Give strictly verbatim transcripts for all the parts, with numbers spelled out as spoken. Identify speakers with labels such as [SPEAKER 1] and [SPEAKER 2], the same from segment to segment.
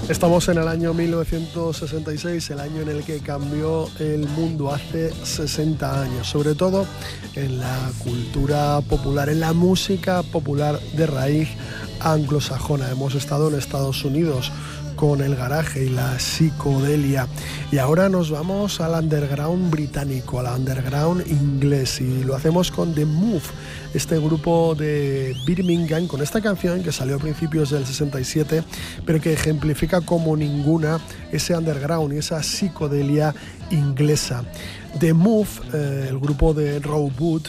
[SPEAKER 1] Estamos en el año mil novecientos sesenta y seis, el año en el que cambió el mundo hace sesenta años, sobre todo en la cultura popular, en la música popular de raíz anglosajona. Hemos estado en Estados Unidos con el garaje y la psicodelia, y ahora nos vamos al underground británico, al underground inglés, y lo hacemos con The Move, este grupo de Birmingham, con esta canción que salió a principios del sesenta y siete, pero que ejemplifica como ninguna ese underground y esa psicodelia inglesa. The Move, eh, el grupo de Roe Wood,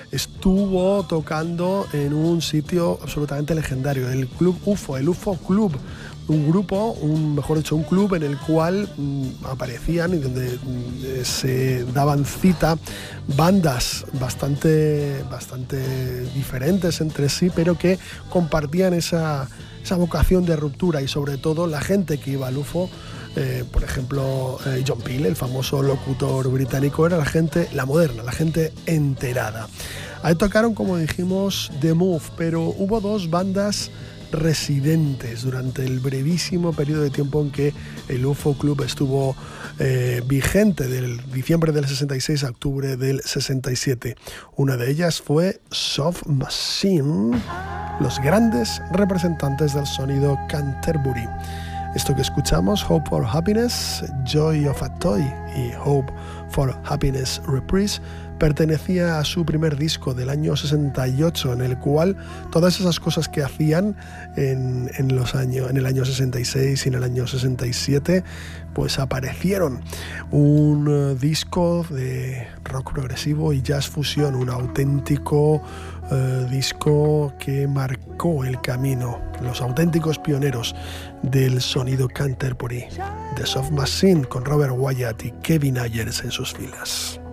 [SPEAKER 1] estuvo tocando en un sitio absolutamente legendario, el Club U F O, el U F O Club, un grupo, un, mejor dicho, un club en el cual mm, aparecían y donde mm, se daban cita bandas bastante, bastante diferentes entre sí, pero que compartían esa, esa vocación de ruptura, y sobre todo la gente que iba al U F O. Eh, por ejemplo, eh, John Peel, el famoso locutor británico, era la gente, la moderna, la gente enterada. Ahí tocaron, como dijimos, The Move, pero hubo dos bandas residentes durante el brevísimo periodo de tiempo en que el U F O Club estuvo eh, vigente, del diciembre del sesenta y seis a octubre del sesenta y siete. Una de ellas fue Soft Machine, los grandes representantes del sonido Canterbury. Esto que escuchamos, Hope for Happiness, Joy of a Toy y Hope for Happiness Reprise, pertenecía a su primer disco del año sesenta y ocho, en el cual todas esas cosas que hacían en, en, los años, en el año sesenta y seis y en el año sesenta y siete, pues aparecieron. Un uh, disco de rock progresivo y jazz fusión, un auténtico uh, disco que marcó el camino, los auténticos pioneros del sonido Canterbury, The Soft Machine, con Robert Wyatt y Kevin Ayers en sus filas.